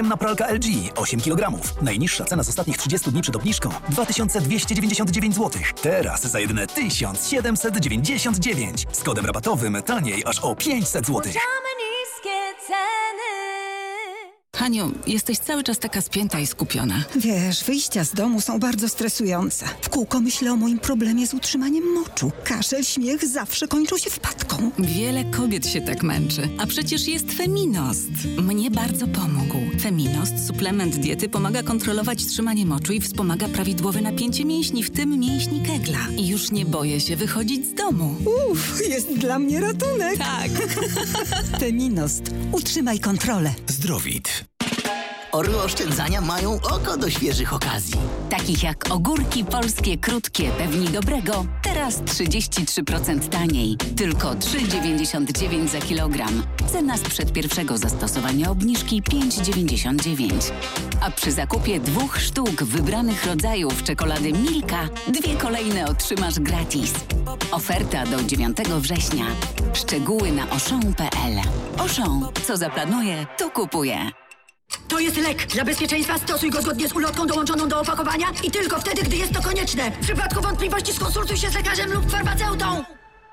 Na pralka LG 8 kg. Najniższa cena z ostatnich 30 dni przed obniżką 2299 zł. Teraz za jedyne 1799. Z kodem rabatowym taniej aż o 500 zł. Haniu, jesteś cały czas taka spięta i skupiona. Wiesz, wyjścia z domu są bardzo stresujące. W kółko myślę o moim problemie z utrzymaniem moczu. Kaszel, śmiech zawsze kończą się wpadką. Wiele kobiet się tak męczy. A przecież jest Feminost. Mnie bardzo pomógł. Feminost, suplement diety, pomaga kontrolować trzymanie moczu i wspomaga prawidłowe napięcie mięśni, w tym mięśni kegla. I już nie boję się wychodzić z domu. Jest dla mnie ratunek. Tak. Feminost. Utrzymaj kontrolę. Zdrowit. Orły oszczędzania mają oko do świeżych okazji. Takich jak ogórki polskie krótkie, pewni dobrego, teraz 33% taniej. Tylko 3,99 za kilogram. Cena sprzed pierwszego zastosowania obniżki 5,99. A przy zakupie 2 sztuk wybranych rodzajów czekolady Milka, 2 kolejne otrzymasz gratis. Oferta do 9 września. Szczegóły na auchan.pl. Auchan. Co zaplanuje, to kupuje. To jest lek. Dla bezpieczeństwa stosuj go zgodnie z ulotką dołączoną do opakowania i tylko wtedy, gdy jest to konieczne. W przypadku wątpliwości skonsultuj się z lekarzem lub farmaceutą.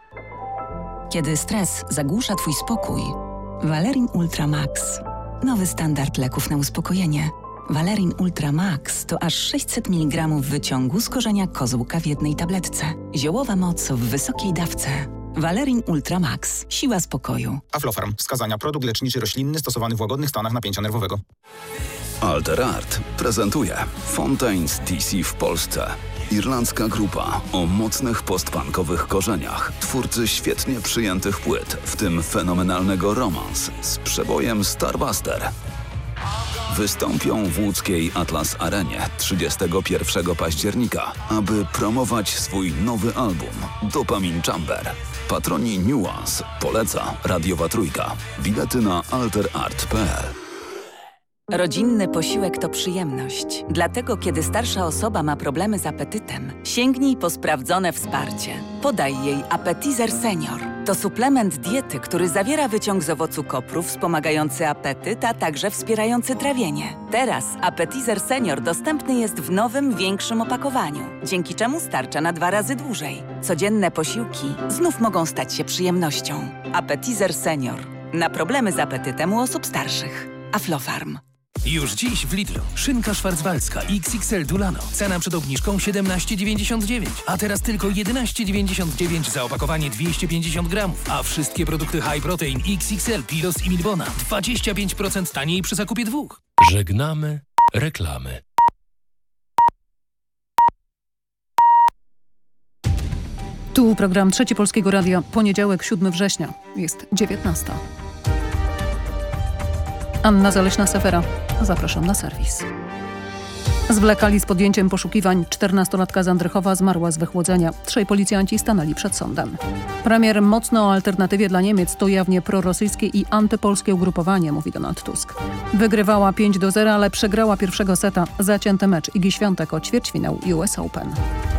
Kiedy stres zagłusza Twój spokój, Valerin Ultra Max. Nowy standard leków na uspokojenie. Valerin Ultra Max to aż 600 mg wyciągu z korzenia kozłka w jednej tabletce. Ziołowa moc w wysokiej dawce. Valerin Ultra Max. Siła spokoju. Aflofarm. Wskazania. Produkt leczniczy roślinny stosowany w łagodnych stanach napięcia nerwowego. Alter Art prezentuje Fontaines DC w Polsce. Irlandzka grupa o mocnych postpunkowych korzeniach. Twórcy świetnie przyjętych płyt, w tym fenomenalnego Romance z przebojem Starbuster. Wystąpią w łódzkiej Atlas Arenie 31 października, aby promować swój nowy album Dopamine Chamber. Patroni Nuance poleca Radiowa Trójka. Bilety na alterart.pl. Rodzinny posiłek to przyjemność. Dlatego, kiedy starsza osoba ma problemy z apetytem, sięgnij po sprawdzone wsparcie. Podaj jej Appetizer Senior. To suplement diety, który zawiera wyciąg z owocu kopru wspomagający apetyt, a także wspierający trawienie. Teraz Appetizer Senior dostępny jest w nowym, większym opakowaniu, dzięki czemu starcza na 2 razy dłużej. Codzienne posiłki znów mogą stać się przyjemnością. Appetizer Senior. Na problemy z apetytem u osób starszych. Aflofarm. Już dziś w Lidlu. Szynka szwarcwaldzka XXL Dulano. Cena przed obniżką 17,99. A teraz tylko 11,99 za opakowanie 250 gramów. A wszystkie produkty High Protein XXL, Pilos i Milbona 25% taniej przy zakupie 2. Żegnamy reklamy. Tu program Trzeci Polskiego Radia. Poniedziałek, 7 września. Jest 19. Anna Zaleśna-Sefera. Zapraszam na serwis. Zwlekali z podjęciem poszukiwań. 14-latka z Andrychowa zmarła z wychłodzenia. 3 policjanci stanęli przed sądem. Premier mocno o alternatywie dla Niemiec. To jawnie prorosyjskie i antypolskie ugrupowanie, mówi Donald Tusk. Wygrywała 5-0, ale przegrała pierwszego seta. Zacięty mecz Igi Świątek o ćwierćfinał US Open.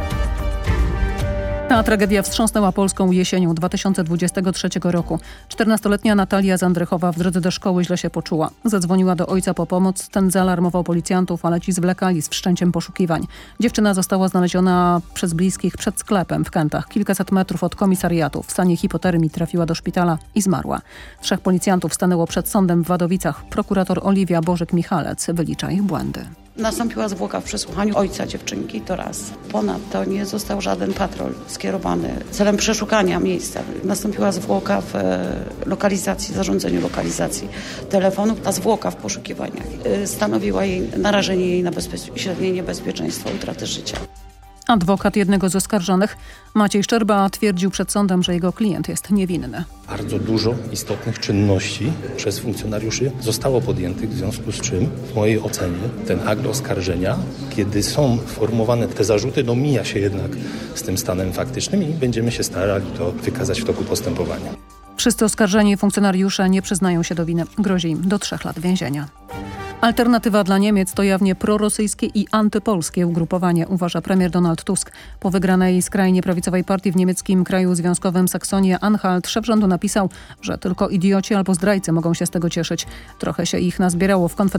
Ta tragedia wstrząsnęła Polską jesienią 2023 roku. 14-letnia Natalia z Andrychowa w drodze do szkoły źle się poczuła. Zadzwoniła do ojca po pomoc, ten zaalarmował policjantów, ale ci zwlekali z wszczęciem poszukiwań. Dziewczyna została znaleziona przez bliskich przed sklepem w Kętach, kilkaset metrów od komisariatu. W stanie hipotermii trafiła do szpitala i zmarła. 3 policjantów stanęło przed sądem w Wadowicach. Prokurator Oliwia Bożyk-Michalec wylicza ich błędy. Nastąpiła zwłoka w przesłuchaniu ojca dziewczynki, to raz. Ponadto nie został żaden patrol skierowany celem przeszukania miejsca. Nastąpiła zwłoka w lokalizacji, zarządzeniu lokalizacji telefonu. Ta zwłoka w poszukiwaniach stanowiła narażenie jej na bezpośrednie niebezpieczeństwo utraty życia. Adwokat jednego z oskarżonych, Maciej Szczerba, twierdził przed sądem, że jego klient jest niewinny. Bardzo dużo istotnych czynności przez funkcjonariuszy zostało podjętych, w związku z czym w mojej ocenie ten akt oskarżenia, kiedy są formułowane te zarzuty, mija się jednak z tym stanem faktycznym i będziemy się starali to wykazać w toku postępowania. Wszyscy oskarżeni funkcjonariusze nie przyznają się do winy. Grozi im do 3 lat więzienia. Alternatywa dla Niemiec to jawnie prorosyjskie i antypolskie ugrupowanie, uważa premier Donald Tusk. Po wygranej skrajnie prawicowej partii w niemieckim kraju związkowym Saksonia-Anhalt szef rządu napisał, że tylko idioci albo zdrajcy mogą się z tego cieszyć. Trochę się ich nazbierało w Konfederacji.